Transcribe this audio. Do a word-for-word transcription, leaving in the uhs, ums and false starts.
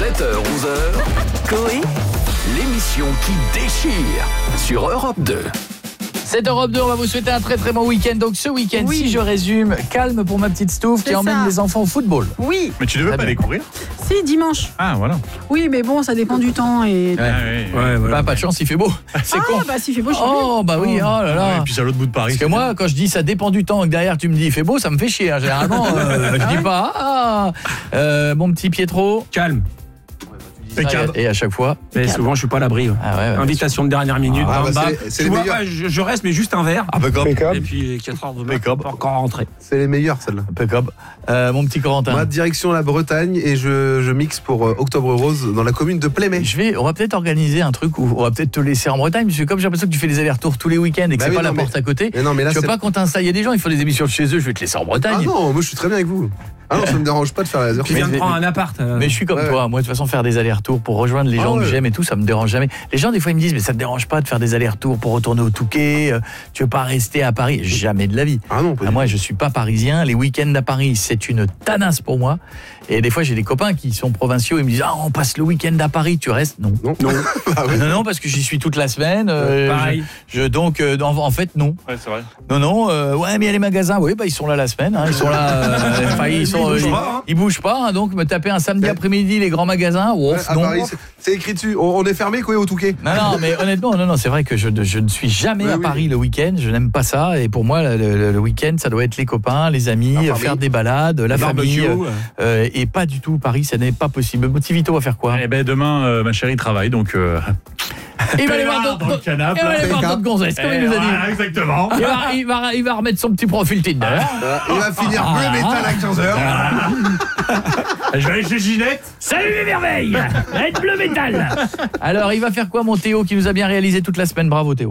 sept heures onze heures, Coé, l'émission qui déchire sur Europe deux. C'est Europe deux, on va vous souhaiter un très très bon week-end. Donc ce week-end, oui. si je résume, calme pour ma petite Stouff qui emmène les enfants au football. Oui. Mais tu ne veux Très pas bien. les courir? Si, dimanche. Ah, voilà. Oui, mais bon, ça dépend du temps. Et... Ouais. Ah, oui, Ouais, voilà. bah, pas de chance, il fait beau. C'est ah, con. bah s'il fait beau, je suis Oh, bah oui, oh là là. Ah, et puis c'est à l'autre bout de Paris. Parce que moi, quand je dis ça dépend du temps et que derrière tu me dis il fait beau, ça me fait chier. Hein. Généralement, euh, je dis pas ah, euh, mon petit Pietro. Calme. Ça, et à chaque fois. Mais souvent, je suis pas à l'abri. Ouais. Ah ouais, ouais, Invitation de dernière minute. Ah, bam, bah, bam. c'est- c'est Tu les vois, meilleurs. ouais, je, je reste, mais juste un verre. Impeccable. Et puis quatre heures de matin, Impeccable. pas encore rentré. C'est les meilleurs, celles-là. Impeccable. Euh, mon petit Corentin. Moi, direction la Bretagne et je, je mixe pour euh, Octobre Rose dans la commune de Plémé. Je vais, on va peut-être organiser un truc où on va peut-être te laisser en Bretagne, parce que comme j'ai l'impression que tu fais des allers-retours tous les week-ends et que Bah c'est oui, pas la non, mais- porte à côté, Mais non, mais là, tu veux c'est- pas qu'on t'installe. Il y a des gens, ils font des émissions de chez eux, je vais te laisser en Ah Bretagne. non, moi je suis très bien avec vous. Ah non, ça me dérange pas de faire les heures. Je viens de mais- prendre un appart. euh, Mais je suis comme Ouais, toi, moi de toute façon faire des allers-retours pour rejoindre les Ah gens que ouais. j'aime et tout, ça me dérange jamais. Les gens des fois ils me disent mais ça te dérange pas de faire des allers-retours pour retourner au Touquet, euh, tu veux pas rester à Paris? Jamais de la vie. Ah non, pas Ah, du moi je suis pas parisien, les week-ends à Paris c'est une tanasse pour moi. Et des fois j'ai des copains qui sont provinciaux, ils me disent ah on passe le week-end à Paris, tu restes? Non. Non, non. Ah oui. Non non parce que j'y suis toute la semaine. euh, Pareil. Je, je- donc euh, en, en fait non. Ouais, c'est vrai. Non non euh, ouais mais il y a les magasins, oui bah ils sont là la semaine, hein, ils sont là. euh, Enfin ils sont, Ils bougent ils- pas, hein. ils bougent pas, hein, donc me taper un samedi Ouais. après-midi les grands magasins, Ouais, ouf, à non. Paris, c'est- c'est écrit dessus. On, on est fermé quoi au Touquet. Non, non, mais honnêtement, non, non, c'est vrai que je, je ne suis jamais Oui, à oui. Paris le week-end. Je n'aime pas ça. Et pour moi, le, le- le week-end, ça doit être les copains, les amis, La famille. faire des balades, la barbecue, famille. euh. euh, et pas du tout Paris, ça n'est pas possible. Motivito va faire quoi? Eh ben demain, euh, ma chérie travaille, donc... Euh... Il va aller voir Pénard d'autres dans le canapé. il va aller voir Impeccable. d'autres gonzesses, comme il nous a dit. Voilà, exactement. Il va, il, va, il va remettre son petit profil Tinder. Euh, il va finir Ah. bleu métal à quinze heures. Je vais aller chez Ginette. Salut les merveilles! Être bleu métal! Alors, il va faire quoi, mon Théo, qui nous a bien réalisé toute la semaine? Bravo, Théo.